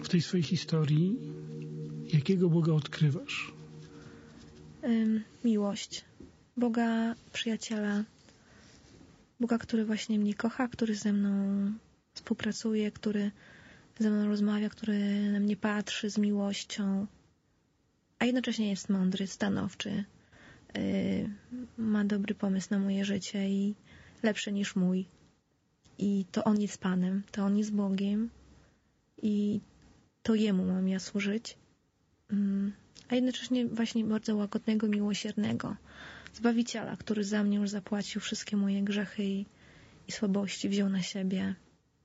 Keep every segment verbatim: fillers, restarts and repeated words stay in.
w tej swojej historii, jakiego Boga odkrywasz? Ym, miłość. Boga przyjaciela. Boga, który właśnie mnie kocha, który ze mną współpracuje, który ze mną rozmawia, który na mnie patrzy z miłością, a jednocześnie jest mądry, stanowczy, yy, ma dobry pomysł na moje życie i lepszy niż mój. I to On jest Panem, to On jest Bogiem i to Jemu mam ja służyć. Yy, a jednocześnie właśnie bardzo łagodnego, miłosiernego Zbawiciela, który za mnie już zapłacił wszystkie moje grzechy i, i słabości, wziął na siebie.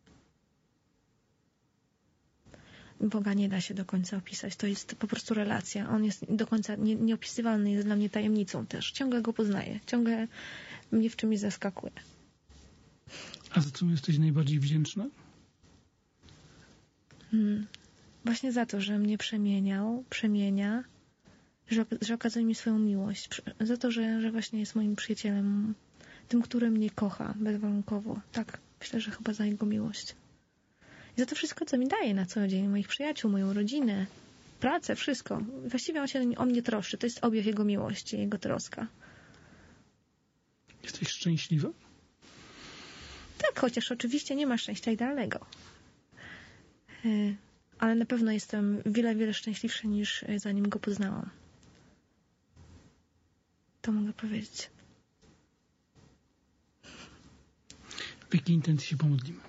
Boga nie da się do końca opisać. To jest po prostu relacja. On jest do końca nie, nieopisywalny, jest dla mnie tajemnicą też. Ciągle Go poznaję. Ciągle mnie w czymś zaskakuje. A za co jesteś najbardziej wdzięczna? Hmm. Właśnie za to, że mnie przemieniał, przemienia, że, że okazał mi swoją miłość. Za to, że, że właśnie jest moim przyjacielem. Tym, który mnie kocha bezwarunkowo. Tak, myślę, że chyba za Jego miłość. I za to wszystko, co mi daje na co dzień, moich przyjaciół, moją rodzinę, pracę, wszystko. Właściwie on się o mnie troszczy. To jest objaw Jego miłości, Jego troska. Jesteś szczęśliwa? Tak, chociaż oczywiście nie ma szczęścia idealnego. Yy, ale na pewno jestem wiele, wiele szczęśliwsza niż zanim Go poznałam. To mogę powiedzieć. W jakiej intencji się pomodlimy?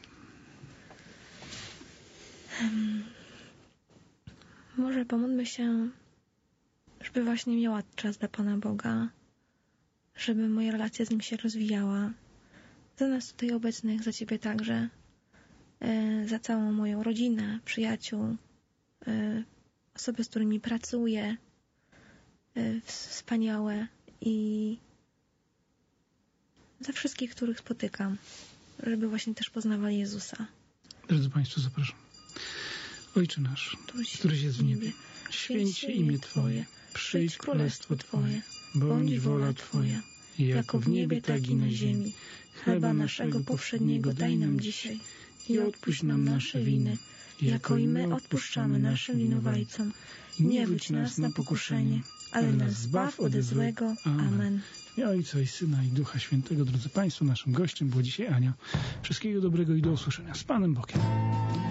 Um, może pomódlmy się, żeby właśnie miała czas dla Pana Boga, żeby moja relacja z Nim się rozwijała. Za nas tutaj obecnych, za Ciebie także, e, za całą moją rodzinę, przyjaciół, e, osoby, z którymi pracuję, e, wspaniałe i za wszystkich, których spotykam, żeby właśnie też poznawali Jezusa. Drodzy Państwo, zapraszam. Ojcze nasz, któryś jest w niebie, święć się imię Twoje, przyjdź królestwo Twoje, bądź wola Twoja, jako w niebie, tak i na ziemi. Chleba naszego powszedniego daj nam dzisiaj i odpuść nam nasze winy, jako i my odpuszczamy naszym winowajcom. I nie wódź nas na pokuszenie, ale nas zbaw ode złego. Amen. W imię Ojca i Syna i Ducha Świętego. Drodzy Państwo, naszym gościem była dzisiaj Ania. Wszystkiego dobrego i do usłyszenia. Z Panem Bogiem.